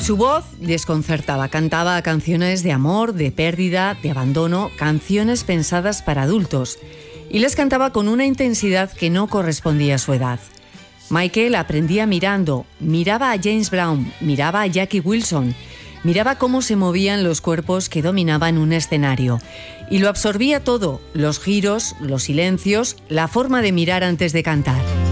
Su voz desconcertaba, cantaba canciones de amor, de pérdida, de abandono, canciones pensadas para adultos, y les cantaba con una intensidad que no correspondía a su edad. Michael aprendía mirando, miraba a James Brown, miraba a Jackie Wilson, miraba cómo se movían los cuerpos que dominaban un escenario, y lo absorbía todo, los giros, los silencios, la forma de mirar antes de cantar.